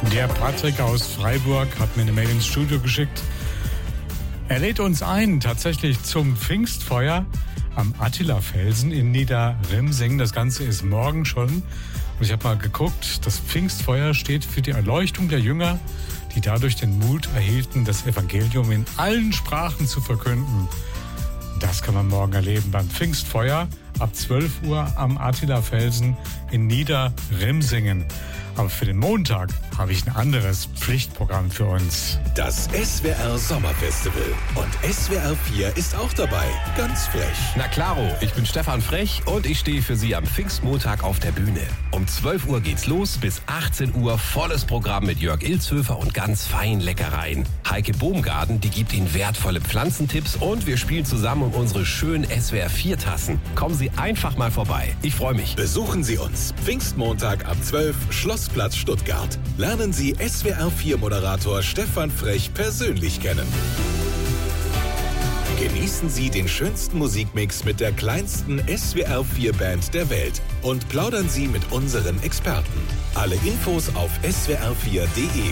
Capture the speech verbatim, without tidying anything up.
Der Patrick aus Freiburg hat mir eine Mail ins Studio geschickt. Er lädt uns ein, tatsächlich zum Pfingstfeuer am Attila-Felsen in Niederrimsing. Das Ganze ist morgen schon. Und ich habe mal geguckt, das Pfingstfeuer steht für die Erleuchtung der Jünger, die dadurch den Mut erhielten, das Evangelium in allen Sprachen zu verkünden. Das kann man morgen erleben beim Pfingstfeuer ab zwölf Uhr am Attila-Felsen in Niederrimsingen. Aber für den Montag habe ich ein anderes Pflichtprogramm für uns. Das S W R Sommerfestival. Und S W R vier ist auch dabei. Ganz frech. Na klaro, ich bin Stefan Frech und ich stehe für Sie am Pfingstmontag auf der Bühne. Um zwölf Uhr geht's los, bis achtzehn Uhr volles Programm mit Jörg Ilshöfer und ganz feinen Leckereien. Heike Bohmgarten, die gibt Ihnen wertvolle Pflanzentipps und wir spielen zusammen um unsere schönen S W R vier Tassen. Kommen Sie einfach mal vorbei. Ich freue mich. Besuchen Sie uns. Pfingstmontag ab zwölf, Schlossplatz Stuttgart. Lernen Sie S W R vier Moderator Stefan Frech persönlich kennen. Genießen Sie den schönsten Musikmix mit der kleinsten S W R vier Band der Welt und plaudern Sie mit unseren Experten. Alle Infos auf S W R vier punkt de.